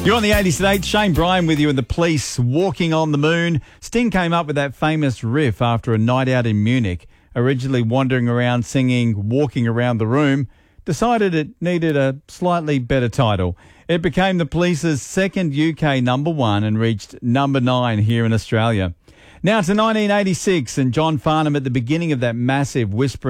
You're on the 80s today. Shane Bryan with you and the Police, Walking on the Moon. Sting came up with that famous riff after a night out in Munich. Originally wandering around singing Walking Around the Room, decided it needed a slightly better title. It became the Police's second UK number one and reached number 9 here in Australia. Now to 1986 and John Farnham at the beginning of that massive Whispering